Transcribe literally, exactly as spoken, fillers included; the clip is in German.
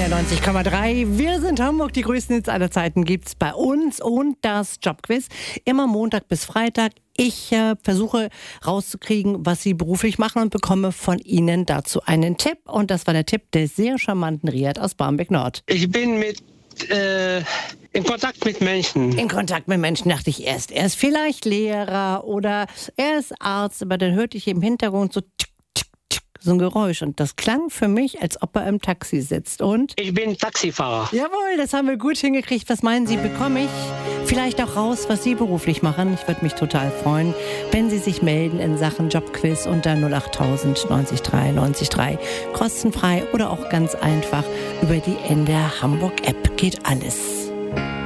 neunzig Komma drei. Wir sind Hamburg, die größten Hits aller Zeiten gibt's bei uns und das Jobquiz. Immer Montag bis Freitag. Ich äh, versuche rauszukriegen, was Sie beruflich machen und bekomme von Ihnen dazu einen Tipp. Und das war der Tipp des sehr charmanten Riad aus Barmbek Nord. Ich bin mit äh, in Kontakt mit Menschen. In Kontakt mit Menschen dachte ich erst. Er ist vielleicht Lehrer oder er ist Arzt, aber dann hörte ich im Hintergrund so tsk, tsk, tsk, so ein Geräusch. Und das klang für mich, als ob er im Taxi sitzt. Und? Ich bin Taxifahrer. Jawohl, das haben wir gut hingekriegt. Was meinen Sie, bekomme ich vielleicht auch raus, was Sie beruflich machen? Ich würde mich total freuen, wenn Sie sich melden in Sachen Jobquiz unter null acht tausend neunzig drei neunzig drei. Kostenfrei oder auch ganz einfach über die N D R Hamburg App. Geht alles.